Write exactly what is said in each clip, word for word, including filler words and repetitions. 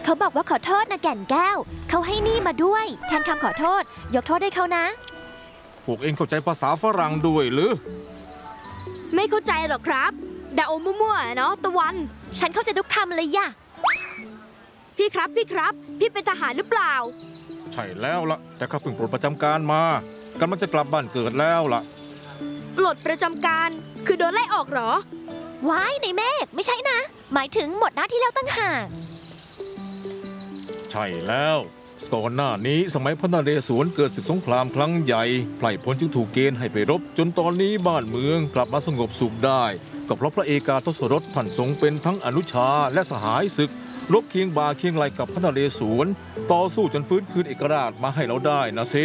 เขาบอกว่าขอโทษนะแก่นแก้วเขาให้นี่มาด้วยแทนคำขอโทษยกโทษให้เขานะพวกเองเข้าใจภาษาฝรั่งด้วยหรือไม่เข้าใจหรอกครับดาโอมั่วๆเนาะตะวันฉันเข้าใจทุกคำเลยย่ะพี่ครับพี่ครับพี่เป็นทหารหรือเปล่าใช่แล้วล่ะแต่ข้าเพิ่งปลดประจำการมากำลังจะกลับบ้านเกิดแล้วล่ะปลดประจำการคือโดนไล่ออกเหรอว้ายในเมฆไม่ใช่นะหมายถึงหมดหน้าที่แล้วตั้งหากใช่แล้วก่อนหน้านี้สมัยพระนเรศวรเกิดศึกสงครามครั้งใหญ่ไพร่พลจึงถูกเกณฑ์ให้ไปรบจนตอนนี้บ้านเมืองกลับมาสงบสุขได้ก็เพราะพระเอกาทศรถท่านทรงเป็นทั้งอนุชาและสหายศึกรบเคียงบ่าเคียงไหลกับพระนเรศวรต่อสู้จนฟื้นคืนเอกราชมาให้เราได้นะซิ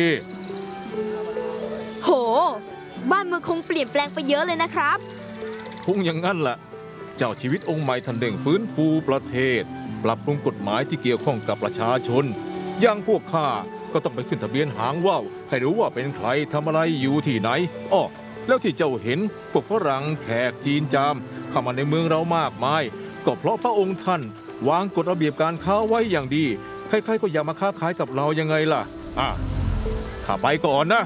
โหบ้านเมืองคงเปลี่ยนแปลงไปเยอะเลยนะครับคงอย่างนั้นแหละเจ้าชีวิตองค์ใหม่ท่านเด่งฟื้นฟูประเทศปรับปรุงกฎหมายที่เกี่ยวข้องกับประชาชนอย่างพวกข้าก็ต้องไปขึ้นทะเบียนหางว่าวให้รู้ว่าเป็นใครทำอะไรอยู่ที่ไหนอ้อแล้วที่เจ้าเห็นพวกฝรั่งแขกจีนจามเข้ามาในเมืองเรามากมายก็เพราะพระองค์ท่านวางกฎระเบียบการค้าไว้อย่างดีใครๆก็อยากมาค้าขายกับเรายังไงล่ะอ่ะข้าไปก่อนนะ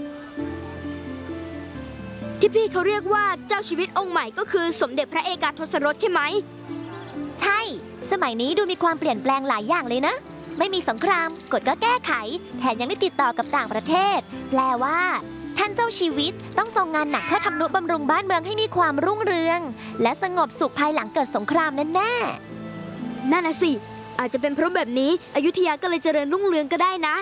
ที่พี่เขาเรียกว่าเจ้าชีวิตองค์ใหม่ก็คือสมเด็จพระเอกาทศรถใช่ไหมใช่สมัยนี้ดูมีความเปลี่ยนแปลงหลายอย่างเลยนะไม่มีสงครามกฎก็แก้ไขแถมยังได้ติดต่อกับต่างประเทศแปลว่าท่านเจ้าชีวิตต้องทรงงานหนักเพื่อทำนุบำรุงบ้านเมืองให้มีความรุ่งเรืองและสงบสุขภายหลังเกิดสงครามแน่ๆนั่นน่ะสิอาจจะเป็นเพราะแบบนี้อยุธยาก็เลยเจริญรุ่งเรืองก็ได้นะ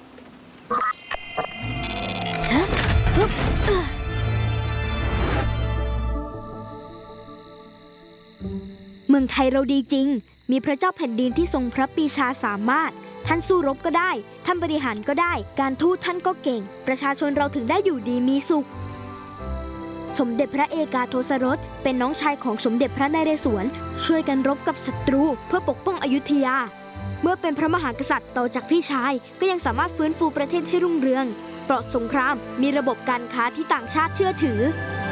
เมืองไทยเราดีจริงมีพระเจ้าแผ่นดินที่ทรงพระปรีชาสามารถท่านสู้รบก็ได้ท่านบริหารก็ได้การทูตท่านก็เก่งประชาชนเราถึงได้อยู่ดีมีสุขสมเด็จพระเอกาทศรถเป็นน้องชายของสมเด็จพระนเรศวรช่วยกันรบกับศัตรูเพื่อปกป้องอยุธยาเมื่อเป็นพระมหากษัตริย์ต่อจากพี่ชายก็ยังสามารถฟื้นฟูประเทศให้รุ่งเรืองปลอดสงครามมีระบบการค้าที่ต่างชาติเชื่อถือ